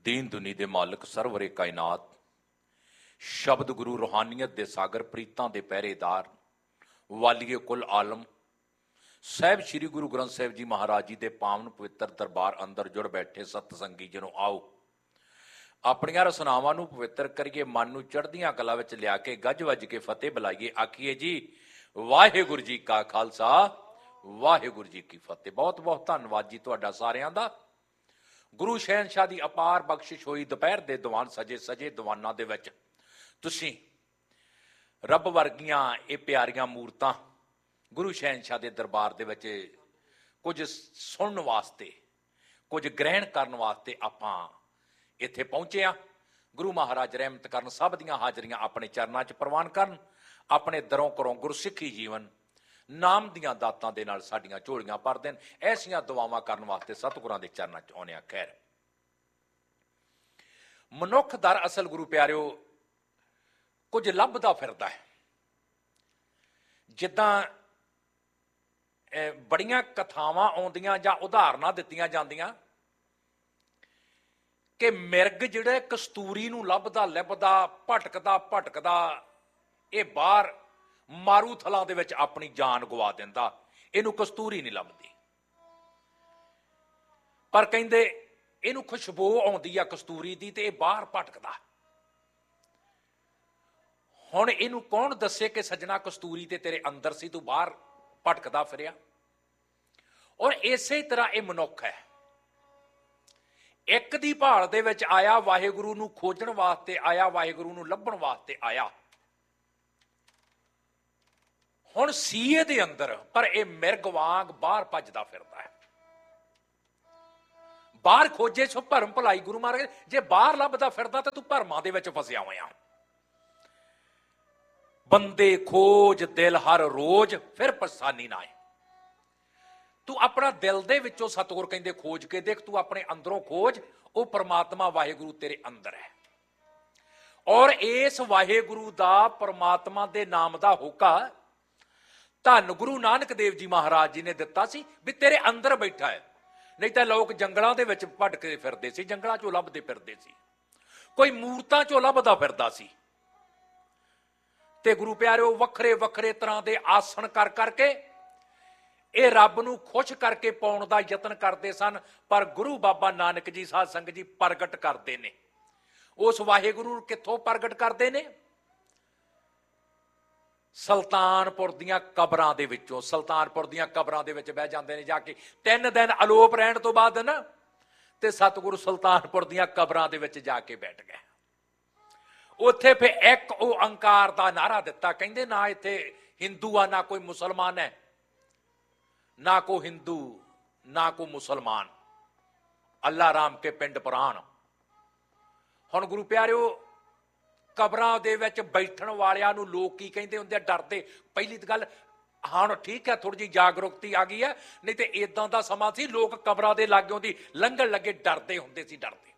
दीन दुनी दे मालिक सरवरे कायनात, शब्द गुरु रूहानियत दे सागर, प्रीतां दे पहरेदार, वालिए कुल आलम साहब श्री गुरु ग्रंथ साहिब जी महाराज जी दे पावन पवित्र दरबार अंदर जुड़ बैठे सतसंगी जनों, आओ अपनियां रसनावां नूं पवित्र करिए, मन नूं चढ़दियां कलां विच लिया के गज वज के फतेह बुलाइए। आखिए जी वाहिगुरू जी का खालसा वाहिगुरू जी की फतेह। बहुत बहुत धन्नवाद जी तुहाडा सारियां दा। गुरु शहनशाह दी अपार बख्शिश होई दोपहर दे दीवान सजे सजे दीवानां दे विच तुसीं रब वर्गियां ये प्यारियां मूरतां गुरु शहनशाह दे दरबार दे विच कुछ सुनन वास्ते, कुछ ग्रहण करन वास्ते आपां इत्थे पहुंचे आ। गुरु महाराज रहमत करन, सब दियां हाजरियां अपने चरनां च प्रवान करन, अपने दरों घरों गुरसिੱਖੀ जीवन नाम दियां दातां दे नाल साडियां झोलियां भर देन। ऐसियां दुआवां करन वास्ते सतगुरां दे चरनां च आउणे आ। खैर, मनुख दर असल गुरु प्यारिओ कुछ लभदा फिरदा है। जिद्दां बड़ियां कथावां आउंदियां जां उदाहरणां दित्तियां जांदियां कि मिरग जिहड़ा कस्तूरी नूं लभदा लभदा भटकदा भटकदा ये बाहर मारू थलां दे विच अपनी जान गवा दिंदा, इहनूं कस्तूरी नहीं लभदी। पर कहिंदे इहनूं खुशबू आउंदी आ कस्तूरी दी ते इह बाहर भटकदा। हुण इहनूं कौन दस्से कि सजना कस्तूरी ते तेरे अंदर सी, तू बाहर भटकदा फिरिया। और इसे तरह यह मनुख है, एक दी भाल दे विच आया, वाहिगुरू नूं खोजण वास्ते आया, वाहिगुरू नूं लभण वास्ते आया। हुण सीए दे अंदर, पर यह मिरग वांग बाहर भजदा फिरदा है। बाहर खोजे सो भरम भलाई, गुरु महाराज जे बाहर लभदा फिरदा तो तू भरमां दे विच फसिया होया। बंदे खोज दिल हर रोज फिर परेशानी ना आए। तू अपना दिल दे विचों सतगुर कहंदे खोज के देख, तू अपने अंदरों खोज, वो परमात्मा वाहिगुरू तेरे अंदर है। और इस वाहिगुरू दा परमात्मा दे नाम दा होका धन गुरु नानक देव जी महाराज जी ने दिता सी भी तेरे अंदर बैठा है। नहीं तो लोग जंगलों दे विच भटकदे फिरदे सी, जंगलों चों लभदे फिरदे सी, कोई मूरतां चों लभदा फिरदा सी। ते गुरु प्यारिओ वखरे वखरे तरह के आसन कर करके ये रब नूं खुश करके पाउण दा यतन करते सन। पर गुरु बाबा नानक जी साध संगत जी प्रगट करते ने उस वाहिगुरू कित्थों प्रगट करते ने? सुल्तानपुर दियां कबरां दे विचों। सुल्तानपुर दियां कबरां दे विच बह जांदे ने जाके, 3 दिन अलोप रहण तो बाद ना ते सतगुरु सुल्तानपुर दियां कबरां दे विच जाके बैठ गए। उत्थे फिर एक ओंकार दा नारा दिता, कहंदे ना इत्थे हिंदू आ ना कोई मुसलमान है, ना को हिंदू ना को मुसलमान, अल्लाह राम के पिंड पुराण। हुण गुरु प्यारिओ कबरां दे विच बैठण वालियां नूं लोग की कहिंदे हुंदे, डरदे। पहली गल हाँ ठीक है, थोड़ी जी जागरूकती आ गई है, नहीं तो इदां दा समां सी लोग कबरां दे लाग्यों दी लंघण लगे डरदे हुंदे सी, डरदे।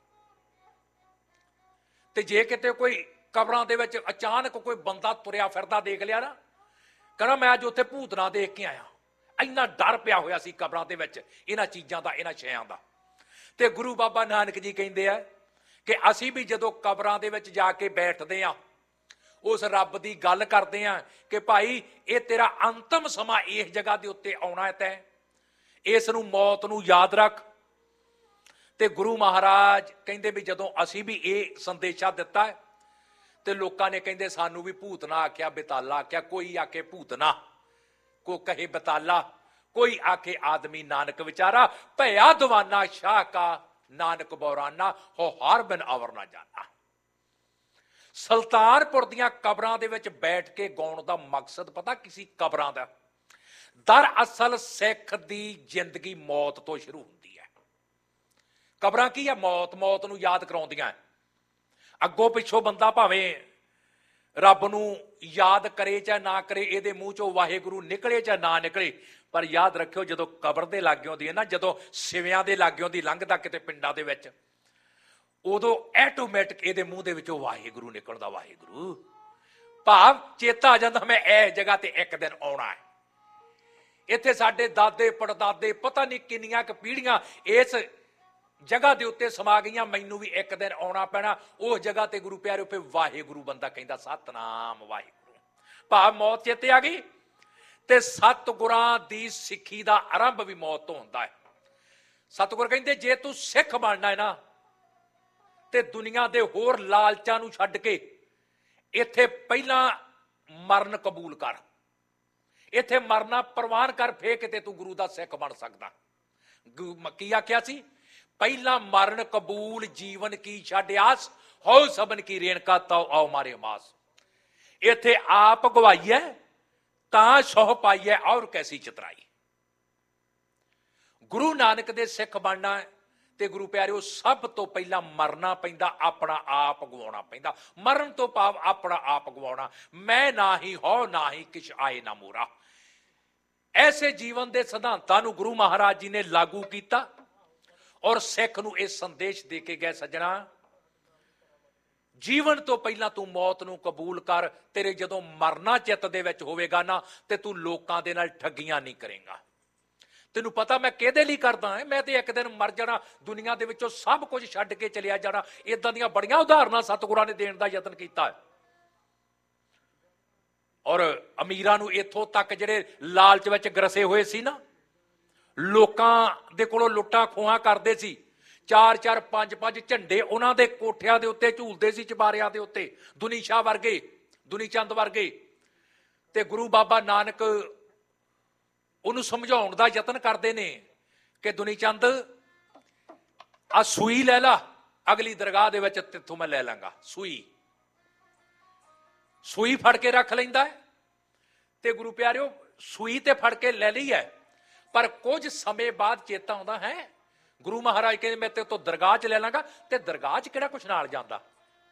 ते जे किते कोई कबरां दे विच अचानक कोई बंदा तुरिया फिरदा देख लिया ना, कहना मैं अज उत्थे भूतना देख के आया। इन्ना डर पिया होया सी कबरां दे विच इन्हां चीज़ां दा, इन्हां शैआं दा। ते गुरु बाबा नानक जी कहिंदे आ कि असीं भी जदों कबरां दे विच जाके बैठदे आ, उस रब दी गल करदे आ कि भाई ये तेरा अंतिम समा इस जगह दे उत्ते आउणा है, तैं इस नूं मौत नूं याद रख। ते गुरु महाराज कहिंदे भी जदों असीं भी ये संदेशा दिता है ते लोकां ने कहिंदे सानू भी भूतना आख्या, बेताला आख्या, कोई आखे भूतना, को कहे बेताला, कोई आखे आदमी नानक विचारा, भया दीवाना शाह का नानक बौराना, हो हार बिन अवर ना जाना। सुल्तानपुर दियां कबरां दे विच बैठ के गाउण दा मकसद पता किसी कबरां दा? दरअसल सिख दी जिंदगी मौत तो शुरू हुंदी है। कबरां की है? मौत, मौत नूं याद कराउंदियां। अगों पिछों बंदा भावें रब नूं याद करे चाहे ना करे, इहदे मूँह चों वाहिगुरू निकले चाहे ना निकले, पर याद रखियो जदों कबर दे लाग्यों दी है ना, जदों सिवियां दे लाग्यों दी लंघदा किते पिंडां दे विच, उदों ऐटोमैटिक इहदे मूँह दे विचों वाहिगुरू निकलदा। वाहिगुरू भाव चेता आ जांदा, मैं इस जगह ते एक दिन आउणा है। इत्थे साडे दादे पड़दादे पता नहीं किन्नियां क पीढ़ियां इस ਜਗ੍ਹਾ ਦੇ ਉੱਤੇ ਸਮਾ ਗਈਆਂ, ਮੈਨੂੰ ਵੀ ਇੱਕ ਦਿਨ ਆਉਣਾ ਪੈਣਾ ਉਸ ਜਗ੍ਹਾ ਤੇ। ਗੁਰੂ ਪਿਆਰਿਓ, ਫਿਰ ਵਾਹਿਗੁਰੂ ਬੰਦਾ ਕਹਿੰਦਾ, ਸਤਨਾਮ ਵਾਹਿਗੁਰੂ, ਭਾਵ ਮੌਤ ਚੇਤੇ ਆ ਗਈ। ਤੇ ਸਤਿਗੁਰਾਂ ਦੀ ਸਿੱਖੀ ਦਾ ਆਰੰਭ ਵੀ ਮੌਤ ਤੋਂ ਹੁੰਦਾ ਹੈ। ਸਤਿਗੁਰ ਕਹਿੰਦੇ ਜੇ ਤੂੰ ਸਿੱਖ ਬਣਨਾ ਹੈ ਨਾ, ਤੇ ਦੁਨੀਆ ਦੇ ਹੋਰ ਲਾਲਚਾਂ ਨੂੰ ਛੱਡ ਕੇ ਇੱਥੇ ਪਹਿਲਾਂ ਮਰਨ ਕਬੂਲ ਕਰ, ਇੱਥੇ ਮਰਨਾ ਪ੍ਰਵਾਨ ਕਰ, ਫੇਰ ਕਿਤੇ ਤੂੰ ਗੁਰੂ ਦਾ ਸਿੱਖ ਬਣ ਸਕਦਾ। ਕੀ ਆਖਿਆ ਸੀ? ਪਹਿਲਾਂ ਮਰਨ ਕਬੂਲ, ਜੀਵਨ ਕੀ ਛੱਡ ਆਸ, ਹੋ ਸਬਨ ਕੀ ਰੇਣਕਾ ਤਾਉ ਆਓ ਮਾਰੇ ਮਾਸ। ਇੱਥੇ ਆਪ ਗਵਾਈਐ ਤਾਂ ਸੋਹ ਪਾਈਐ, ਔਰ ਕੈਸੀ ਚਤਰਾਈ। ਗੁਰੂ ਨਾਨਕ ਦੇ ਸਿੱਖ ਬਣਨਾ ਤੇ ਗੁਰੂ ਪਿਆਰਿਓ, ਸਭ ਤੋਂ ਪਹਿਲਾਂ ਮਰਨਾ ਪੈਂਦਾ, ਆਪਣਾ ਆਪ ਗਵਾਉਣਾ ਪੈਂਦਾ। ਮਰਨ ਤੋਂ ਭਾਵ ਆਪਣਾ ਆਪ ਗਵਾਉਣਾ। ਮੈਂ ਨਾ ਹੀ ਹੋ ਨਾ ਹੀ ਕਿਛ ਆਏ ਨਾ ਮੋਰਾ। ਐਸੇ ਜੀਵਨ ਦੇ ਸਿਧਾਂਤਾਂ ਨੂੰ ਗੁਰੂ ਮਹਾਰਾਜ ਜੀ ਨੇ ਲਾਗੂ ਕੀਤਾ ਔਰ ਸਿੱਖ ਨੂੰ ਇਹ ਸੰਦੇਸ਼ ਦੇ ਕੇ ਗਏ, ਸੱਜਣਾ, ਜੀਵਨ ਤੋਂ ਪਹਿਲਾਂ ਤੂੰ ਮੌਤ ਨੂੰ ਕਬੂਲ ਕਰ। ਤੇਰੇ ਜਦੋਂ ਮਰਨਾ ਚਿੱਤ ਦੇ ਵਿੱਚ ਹੋਵੇਗਾ ਨਾ, ਤੇ ਤੂੰ ਲੋਕਾਂ ਦੇ ਨਾਲ ਠੱਗੀਆਂ ਨਹੀਂ ਕਰੇਗਾ। ਤੈਨੂੰ ਪਤਾ ਮੈਂ ਕਿਹਦੇ ਲਈ ਕਰਦਾ ਹਾਂ? ਮੈਂ ਤੇ ਇੱਕ ਦਿਨ ਮਰ ਜਾਣਾ, ਦੁਨੀਆ ਦੇ ਵਿੱਚੋਂ ਸਭ ਕੁਝ ਛੱਡ ਕੇ ਚਲਿਆ ਜਾਣਾ। ਇਦਾਂ ਦੀਆਂ ਬੜੀਆਂ ਉਦਾਹਰਨਾਂ ਸਤਿਗੁਰਾਂ ਨੇ ਦੇਣ ਦਾ ਯਤਨ ਕੀਤਾ ਹੈ। ਔਰ ਅਮੀਰਾਂ ਨੂੰ ਇੱਥੋਂ ਤੱਕ, ਜਿਹੜੇ ਲਾਲਚ ਵਿੱਚ ਗਰਸੇ ਹੋਏ ਸੀ ਨਾ, ਲੋਕਾਂ ਦੇ ਕੋਲੋਂ ਲੁੱਟਾਂ ਖੋਹਾਂ ਕਰਦੇ ਸੀ, 4-4 5-5 ਝੰਡੇ ਉਹਨਾਂ ਦੇ ਕੋਠਿਆਂ ਦੇ ਉੱਤੇ ਝੂਲਦੇ ਸੀ, ਚਬਾਰਿਆਂ ਦੇ ਉੱਤੇ। ਦੁਨੀ ਸ਼ਾਹ ਵਰਗੇ, ਦੁਨੀ ਚੰਦ ਵਰਗੇ। ਤੇ ਗੁਰੂ ਬਾਬਾ ਨਾਨਕ ਉਹਨੂੰ ਸਮਝਾਉਣ ਦਾ ਯਤਨ ਕਰਦੇ ਨੇ ਕਿ ਦੁਨੀ ਚੰਦ, ਆ ਸੂਈ ਲੈ ਲਾ, ਅਗਲੀ ਦਰਗਾਹ ਦੇ ਵਿੱਚ ਤੇਥੋਂ ਮੈਂ ਲੈ ਲਾਂਗਾ। ਸੂਈ ਫੜ ਕੇ ਰੱਖ ਲੈਂਦਾ ਹੈ। ਤੇ ਗੁਰੂ ਪਿਆਰਿਓ, ਸੂਈ ਤੇ ਫੜ ਕੇ ਲੈ ਲਈ ਹੈ, ਪਰ ਕੁਝ ਸਮੇਂ ਬਾਅਦ ਚੇਤਾ ਆਉਂਦਾ ਹੈ, ਗੁਰੂ ਮਹਾਰਾਜ ਕਹਿੰਦੇ ਮੈਂ ਤੇ ਤੋਂ ਦਰਗਾਹ 'ਚ ਲੈ ਲਾਂਗਾ। ਤੇ ਦਰਗਾਹ 'ਚ ਕਿਹੜਾ ਕੁਛ ਨਾਲ ਜਾਂਦਾ?